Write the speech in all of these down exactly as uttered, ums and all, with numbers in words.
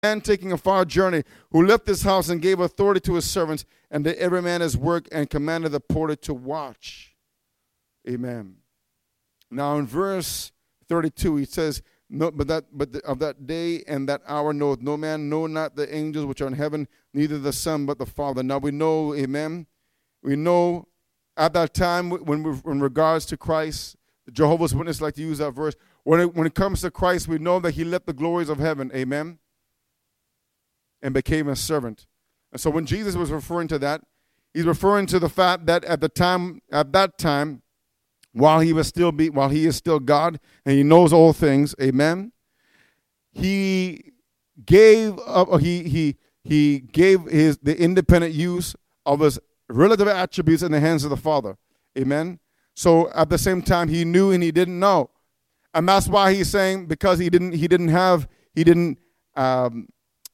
man taking a far journey, who left his house and gave authority to his servants, and did every man his work, and commanded the porter to watch. Amen. Now in verse thirty-two, he says, no, but that but the, of that day and that hour knoweth no man, no, not the angels which are in heaven, neither the Son, but the Father. Now we know, amen, we know at that time when we, in regards to Christ, the Jehovah's Witnesses like to use that verse, when it, when it comes to Christ, we know that he left the glories of heaven, amen, and became a servant. And so when Jesus was referring to that, he's referring to the fact that at the time, at that time, while he was still be, while he is still God and he knows all things, amen, he gave up, he he he gave his the independent use of his relative attributes in the hands of the Father, amen. So at the same time, he knew and he didn't know, and that's why he's saying, because he didn't he didn't have he didn't um,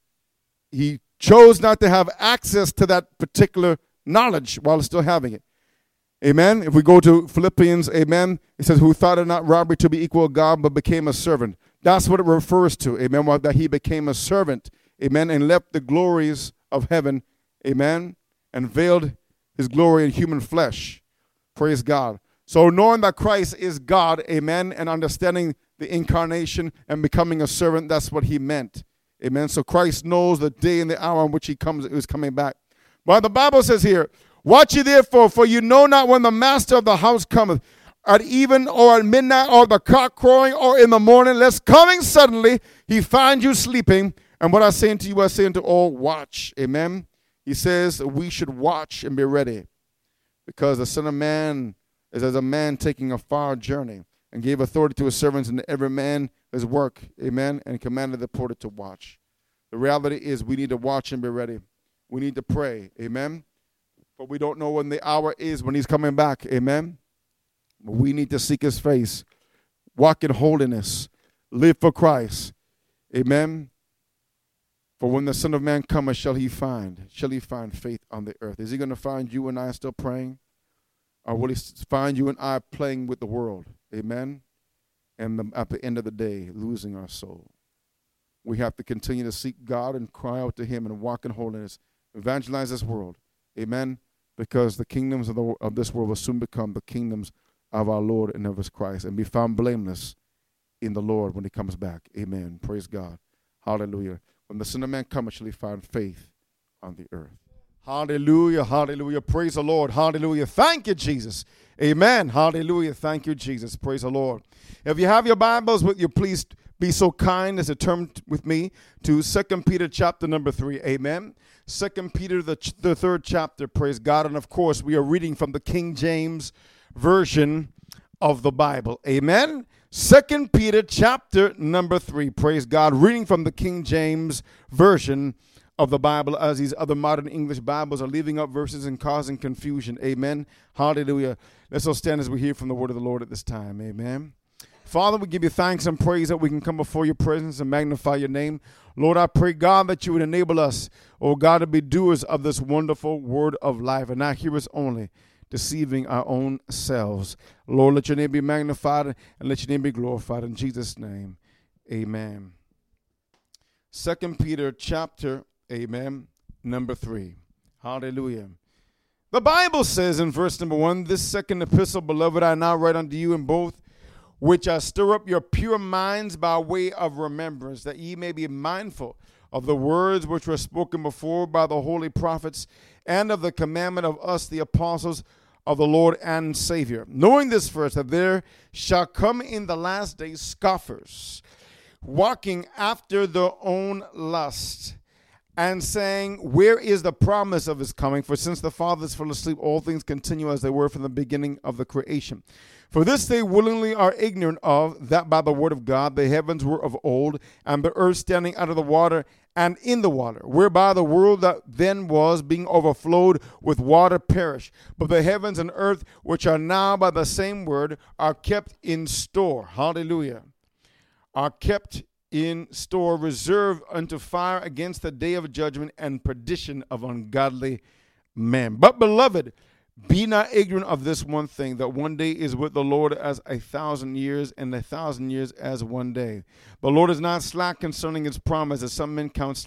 he chose not to have access to that particular knowledge while still having it. Amen. If we go to Philippians, amen, it says, who thought it not robbery to be equal to God, but became a servant. That's what it refers to, amen, that he became a servant, amen, and left the glories of heaven, amen, and veiled his glory in human flesh. Praise God. So knowing that Christ is God, amen, and understanding the incarnation and becoming a servant, that's what he meant, amen. So Christ knows the day and the hour in which he comes, is coming back. But the Bible says here, watch ye therefore, for you know not when the master of the house cometh, at even or at midnight, or the cock crowing, or in the morning, lest coming suddenly he find you sleeping. And what I say unto you, I say unto all, watch. Amen. He says we should watch and be ready, because the Son of Man is as a man taking a far journey, and gave authority to his servants, and to every man his work. Amen. And commanded the porter to watch. The reality is we need to watch and be ready. We need to pray. Amen. But we don't know when the hour is when he's coming back. Amen. We need to seek his face, walk in holiness, live for Christ. Amen. For when the Son of Man cometh, shall he find, shall he find faith on the earth? Is he going to find you and I still praying? Or will he find you and I playing with the world? Amen. And the, at the end of the day, losing our soul. We have to continue to seek God and cry out to him and walk in holiness, evangelize this world. Amen. Because the kingdoms of, the, of this world will soon become the kingdoms of our Lord and of his Christ, and be found blameless in the Lord when he comes back. Amen. Praise God. Hallelujah. When the Son of Man cometh, shall he find faith on the earth. Hallelujah. Hallelujah. Praise the Lord. Hallelujah. Thank you, Jesus. Amen. Hallelujah. Thank you, Jesus. Praise the Lord. If you have your Bibles with you, please be so kind as to turn with me to Second Peter chapter number three. Amen. Second Peter, the, ch- the third chapter, praise God. And of course, we are reading from the King James Version of the Bible. Amen. Second Peter chapter number three, praise God. Reading from the King James Version of the Bible, as these other modern English Bibles are leaving up verses and causing confusion. Amen. Hallelujah. Let's all stand as we hear from the word of the Lord at this time. Amen. Father, we give you thanks and praise that we can come before your presence and magnify your name. Lord, I pray, God, that you would enable us, oh God, to be doers of this wonderful word of life and not hearers only, deceiving our own selves. Lord, let your name be magnified and let your name be glorified. In Jesus' name, amen. Second Peter chapter, amen, number three. Hallelujah. The Bible says in verse number one, this second epistle, beloved, I now write unto you in both, which I stir up your pure minds by way of remembrance, that ye may be mindful of the words which were spoken before by the holy prophets, and of the commandment of us, the apostles of the Lord and Savior. Knowing this first, that there shall come in the last days scoffers, walking after their own lust, and saying, where is the promise of his coming? For since the fathers fell asleep, all things continue as they were from the beginning of the creation. For this they willingly are ignorant of, that by the word of God the heavens were of old, and the earth standing out of the water and in the water, whereby the world that then was, being overflowed with water, perished. But the heavens and earth, which are now by the same word, are kept in store. Hallelujah. Are kept in store, reserved unto fire against the day of judgment and perdition of ungodly men. But beloved, Be not ignorant of this one thing, that one day is with the Lord as a thousand years, and a thousand years as one day. The Lord is not slack concerning his promise, as some men count